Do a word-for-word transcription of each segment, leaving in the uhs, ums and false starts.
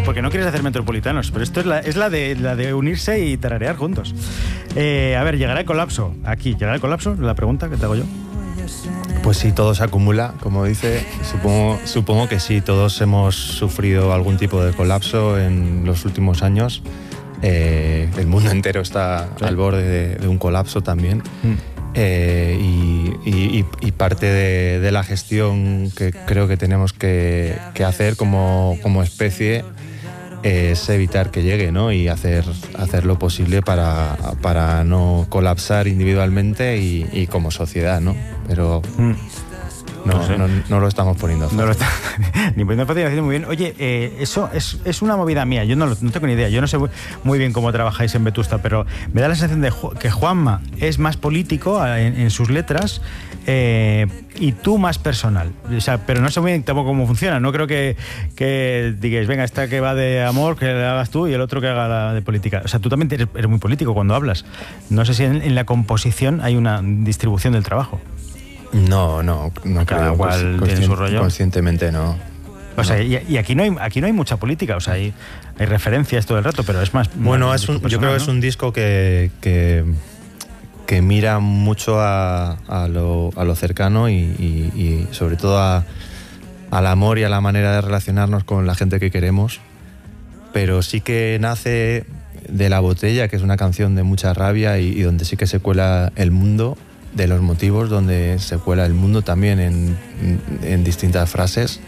porque no quieres hacer metropolitanos, pero esto es la, es la, de, la de unirse y tararear juntos. Eh, a ver, ¿llegará el colapso? Aquí, ¿llegará el colapso? La pregunta que te hago yo. Pues sí, todo se acumula, como dice. Supongo, supongo que sí, todos hemos sufrido algún tipo de colapso en los últimos años. Eh, el mundo entero está sí. al borde de, de un colapso también. Mm. Eh, y, y, y parte de, de la gestión que creo que tenemos que, que hacer como, como especie es evitar que llegue, ¿no? Y hacer, hacer lo posible para, para no colapsar individualmente y, y como sociedad, ¿no? Pero mm. no, no, sé. no, no lo estamos poniendo fácil. No lo está, ni poniendo fácil, haciendo muy bien. Oye, eh, eso es, es una movida mía, yo no, lo, no tengo ni idea, yo no sé muy bien cómo trabajáis en Vetusta, pero me da la sensación de que Juanma es más político en, en sus letras eh, y tú más personal. O sea, pero no sé muy bien tampoco cómo funciona. No creo que, que digáis, venga, esta que va de amor, que la hagas tú, y el otro que haga la de política. O sea, tú también eres, eres muy político cuando hablas. No sé si en, en la composición hay una distribución del trabajo. No, no, no Cada creo. cual Consci- tiene su rollo. Conscientemente no. O sea, y, y aquí no hay aquí no hay mucha política, o sea, hay, hay referencias todo el rato, pero es más... Bueno, más es un, personal, yo creo ¿no? que es un disco que, que, que mira mucho a, a, lo, a lo cercano y, y, y sobre todo a, al amor y a la manera de relacionarnos con la gente que queremos, pero sí que nace de La Botella, que es una canción de mucha rabia y, y donde sí que se cuela el mundo, de los motivos donde se cuela el mundo también en, en distintas frases.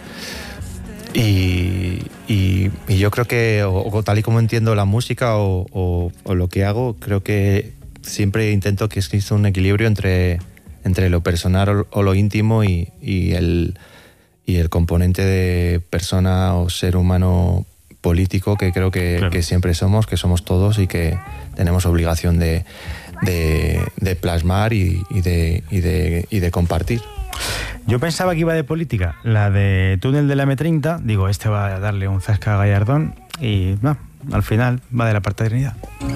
Y, y, y yo creo que, o, o tal y como entiendo la música o, o, o lo que hago, creo que siempre intento que exista un equilibrio entre, entre lo personal o, o lo íntimo y, y, el, y el componente de persona o ser humano político que creo que, claro. que siempre somos, que somos todos y que tenemos obligación de, de, de plasmar y, y, de, y, de, y de compartir. Yo pensaba que iba de política, la de Túnel de la eme treinta, digo, este va a darle un zasca a Gallardón y no, al final va de la paternidad.